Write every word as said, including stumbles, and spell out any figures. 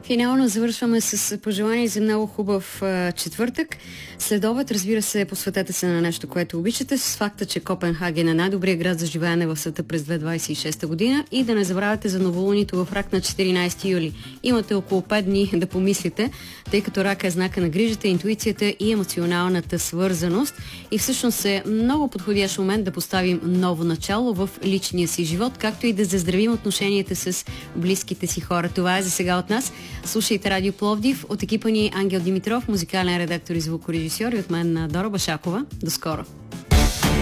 Финално завършваме с пожелание за много хубав а, четвъртък. Следобед, разбира се, посветете се на нещо, което обичате, с факта, че Копенхаген е най-добрият град за живеене в света през две хиляди двадесет и шеста година, и да не забравяте за новолунието в Рак на четиринадесети юли. Имате около пет дни да помислите, тъй като Рак е знака на грижата, интуицията и емоционалната свързаност, и всъщност е много подходящ момент да поставим ново начало в личния си живот, както и да заздравим отношенията с близките си хора. Това е за сега от нас. Слушайте Радио Пловдив. От екипа ни Ангел Димитров, музикален редактор и звукорежисьор, и от мен Дора Башакова. До скоро!